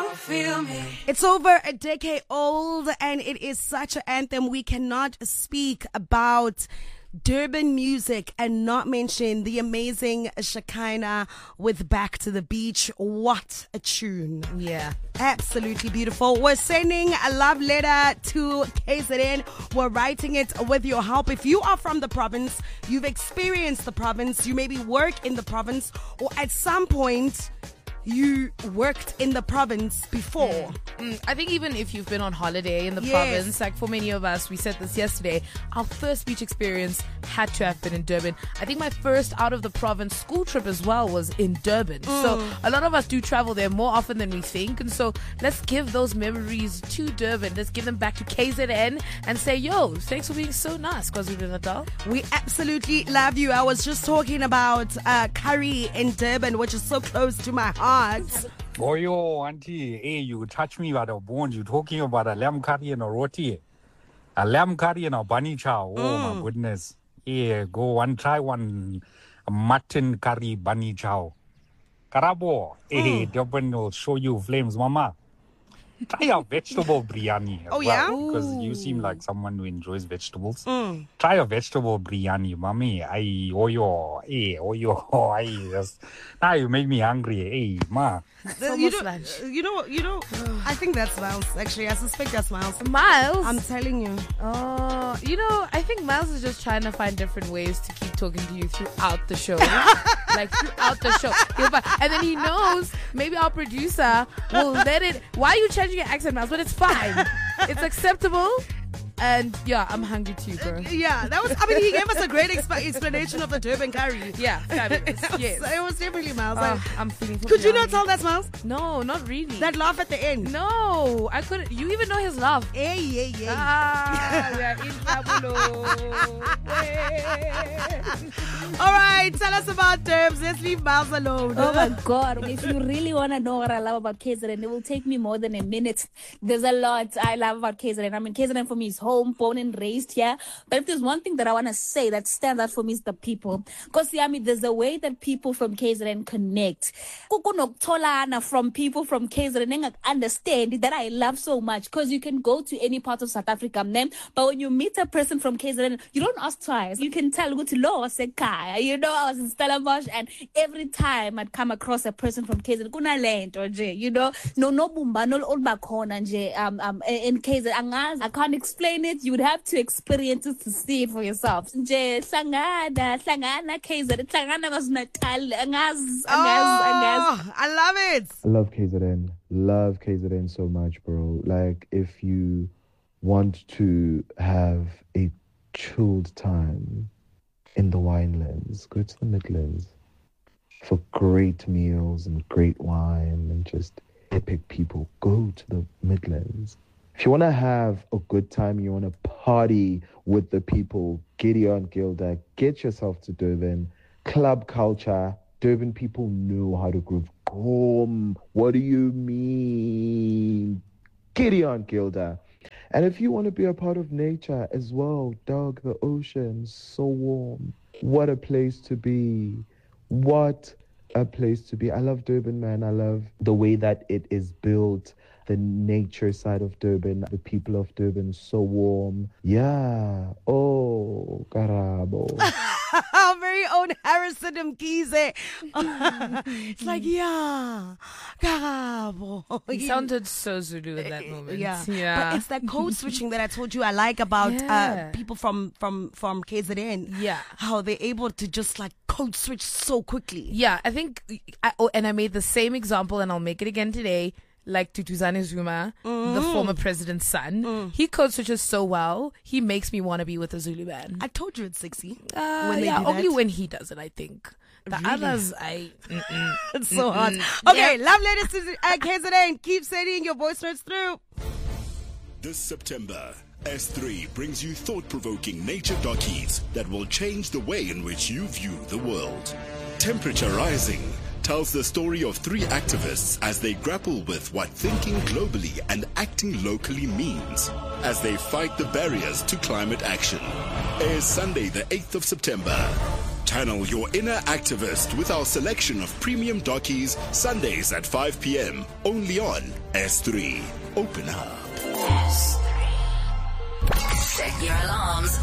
It's over a decade old, and it is such an anthem. We cannot speak about Durban music and not mention the amazing Shekinah with Back to the Beach. What a tune. Yeah. Absolutely beautiful. We're sending a love letter to KZN. We're writing it with your help. If you are from the province, you've experienced the province, you maybe work in the province, or at some point you worked in the province before. I think even if you've been on holiday in the province, like for many of us, we said this yesterday, our first beach experience had to have been in Durban. I think my first out of the province school trip as well was in Durban. So a lot of us do travel there more often than we think. And so let's give those memories to Durban. Let's give them back to KZN and say, yo, thanks for being so nice, KwaZulu-Natal. We absolutely love you. I was just talking about curry in Durban, which is so close to my heart. Oh, yo, auntie, hey, you touch me by the bones. You're talking about a lamb curry and a roti. A lamb curry and a bunny chow. Oh, my goodness. Yeah, try one mutton curry bunny chow. Karabo, hey, Durban will show you flames, mama. Try a vegetable biryani. Oh, yeah? Because you seem like someone who enjoys vegetables. Try a vegetable biryani, mommy. Yes. Now you make me hungry. Hey, ma. You know, I think that's Miles, actually. I suspect that's Miles. Miles? I'm telling you. Oh, I think Miles is just trying to find different ways to keep talking to you throughout the show. Like, throughout the show. And then he knows maybe our producer will let it. Why are you changing your accent, Miles? But it's fine. It's acceptable. And yeah, I'm hungry too, bro. Yeah, he gave us a great explanation of the Durban curry. Yeah, fabulous. Yes. It was definitely Miles. I'm feeling Could you not tell that's Miles? No, not really. That laugh at the end. No, I couldn't. You even know his laugh. Hey. We are in trouble. All right, tell us about Durbs. Let's leave Miles alone. Oh my God. If you really want to know what I love about KZN, it will take me more than a minute. There's a lot I love about KZN. I mean, KZN for me is home, born and raised here. But if there's one thing that I want to say that stands out for me is the people. Because, there's a way that people from KZN connect. Kukunokutholana from people from KZN understand that I love so much. Because you can go to any part of South Africa, but when you meet a person from KZN, you don't ask twice. You can tell, I was in Stellenbosch, and every time I'd come across a person from KZN, in KZN, I can't explain it. You would have to experience it to see it for yourself. I love it. I love KZN. Love KZN so much, bro. Like, if you want to have a chilled time in the winelands, go to the Midlands for great meals and great wine and just epic people. Go to the Midlands. If you want to have a good time, you want to party with the people, Gideon Gilder, get yourself to Durban. Club culture. Durban people know how to groove. What do you mean? Gideon Gilder. And if you want to be a part of nature as well, dog, the ocean, so warm. What a place to be. What a place to be. I love Durban, man. I love the way that it is built. The nature side of Durban, the people of Durban, so warm. Yeah. Oh, Karabo. Our very own Harrison Mkhize. It's like, yeah, Karabo. He sounded so Zulu in that moment. Yeah. But it's that code switching that I told you I like about people from KZN. Yeah. How they're able to just like code switch so quickly. Yeah, I think, and I made the same example, and I'll make it again today. Like Tutuzane Zuma, the former president's son. He code switches so well. He makes me want to be with a Zulu band. I told you it's sexy. Only when he does it, I think. The Really? others, It's so hot. Okay, love letters to KZN. Keep sending your voice notes through. This September, S3 brings you thought-provoking nature documentaries that will change the way in which you view the world. Temperature Rising tells the story of three activists as they grapple with what thinking globally and acting locally means as they fight the barriers to climate action. Airs Sunday the 8th of September. Channel your inner activist with our selection of premium dockies Sundays at 5 p.m. only on S3. Open up. S3. Set your alarms.